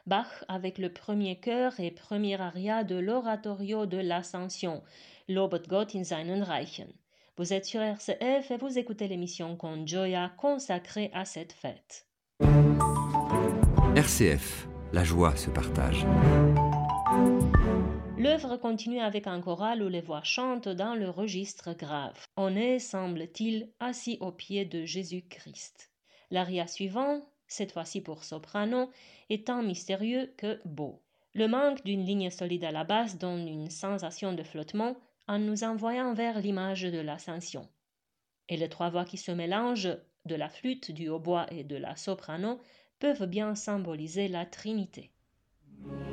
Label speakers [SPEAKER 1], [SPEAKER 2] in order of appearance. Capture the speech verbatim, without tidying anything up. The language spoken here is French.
[SPEAKER 1] Bach avec le premier chœur et premier aria de l'oratorio de l'Ascension, Lobet Gott in seinen Reichen. Vous êtes sur R C F et vous écoutez l'émission Con Gioia consacrée à cette fête.
[SPEAKER 2] R C F, la joie se partage.
[SPEAKER 1] L'œuvre continue avec un choral où les voix chantent dans le registre grave. On est, semble-t-il, assis aux pieds de Jésus-Christ. L'aria suivant, cette fois-ci pour soprano, est tant mystérieux que beau. Le manque d'une ligne solide à la basse donne une sensation de flottement en nous envoyant vers l'image de l'ascension. Et les trois voix qui se mélangent, de la flûte, du hautbois et de la soprano, peuvent bien symboliser la Trinité.